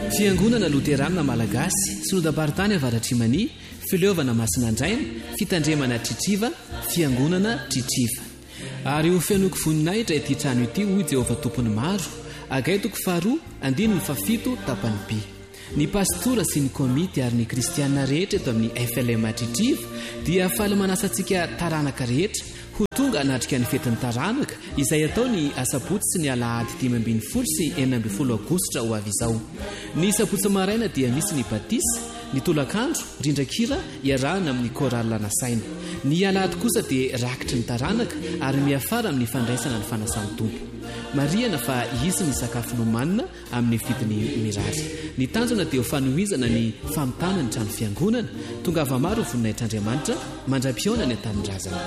Fiangonana Luterana Malagasy, Synodam-paritany Avaratr'Imany, Fileovana Masinandraina, Fitandremana Tritriva, Fiangonana Tritriva. Ary ho fianoko voninahitra ity trano ity hoy Jehovah tompony maro, agaitoko faharoa, andino ny fafito tapany by. Ny pastora sy ny komity ary ny kristianina rehetra eto amin'ny FLM Tritriva dia faly manasantsika taranaka rehetra ho tonga anatrika ny fetin'ny taranaka izay atao ny asabotsy sy ny alahady 12 sy 14 aogositra ho avy izao. Ny sabotsy maraina dia misy ny batisa, ny tolakandro, rindrakira iarahana amin'ny koral nasaina. Ny alahady kosa dia rakitry ny taranaka ary miafara amin'ny fandraisana ny fanasan'ny tompo. Mariana fa isy ny sakafo nomanina amin'ny vidiny mirary. Ny tanjona dia ho fanohizana ny famitana ny trano fiangonana, tonga avamaro voninahitr' Andriamanitra mandra-pionany an-tanin-drazana.